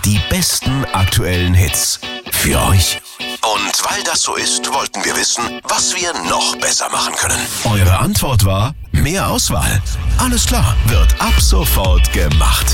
Die besten aktuellen Hits. Für euch. Und weil das so ist, wollten wir wissen, was wir noch besser machen können. Eure Antwort war: mehr Auswahl. Alles klar, wird ab sofort gemacht.